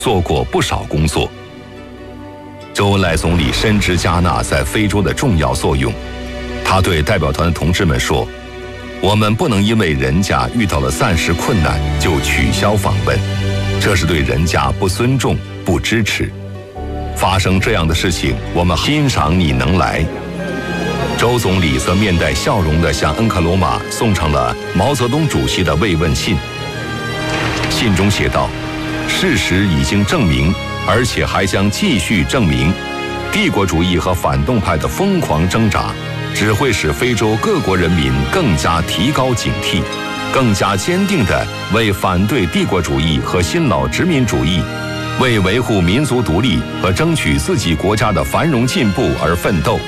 做过不少工作。周恩来总理深知加纳在非洲的重要作用，他对代表团的同志们说：“我们不能因为人家遇到了暂时困难就取消访问，这是对人家不尊重、不支持。发生这样的事情，我们欣赏你能来。”周总理则面带笑容地向恩克罗马送上了毛泽东主席的慰问信。信中写道：“事实已经证明，而且还将继续证明，帝国主义和反动派的疯狂挣扎，只会使非洲各国人民更加提高警惕，更加坚定地为反对帝国主义和新老殖民主义，为维护民族独立和争取自己国家的繁荣进步而奋斗。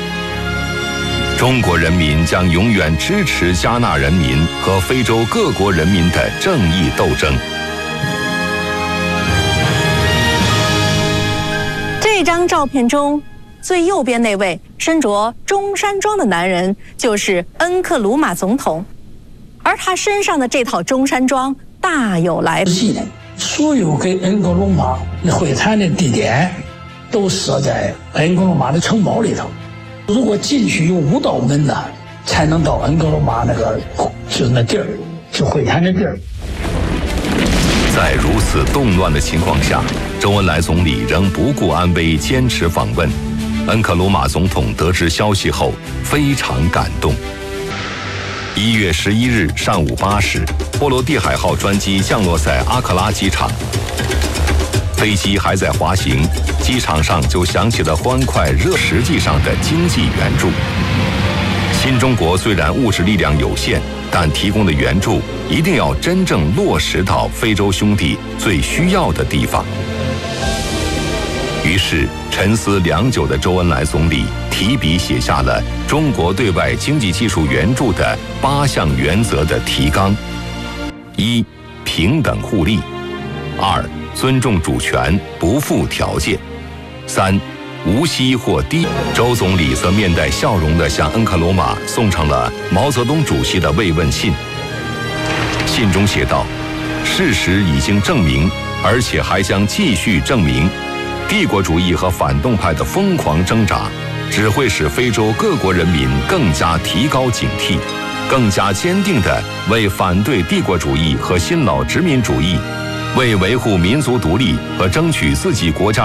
中国人民将永远支持加纳人民和非洲各国人民的正义斗争。” 这张照片中，最右边那位身着中山装的男人就是恩克鲁马总统，而他身上的这套中山装大有来历。 所有跟恩克鲁马会谈的地点都设在恩克鲁马的城堡里头。如果进去有5道门呢，才能到恩克鲁马那个就是那地儿，就会谈的地儿。 在如此动乱的情况下，周恩来总理仍不顾安危，坚持访问。恩克鲁马总统得知消息后非常感动。1月11日上午8时，波罗的海号专机降落在阿克拉机场。飞机还在滑行，机场上就响起了欢快热实际上的经济援助。新中国虽然物质力量有限，但提供的援助一定要真正落实到非洲兄弟最需要的地方。于是沉思良久的周恩来总理提笔写下了中国对外经济技术援助的8项原则的提纲：1. 平等互利； 2. 尊重主权，不附条件； 3. 无息或低。周总理则面带笑容地向恩克罗马送上了毛泽东主席的慰问信。信中写道：“事实已经证明，而且还将继续证明，帝国主义和反动派的疯狂挣扎，只会使非洲各国人民更加提高警惕，更加坚定地为反对帝国主义和新老殖民主义，为维护民族独立和争取自己国家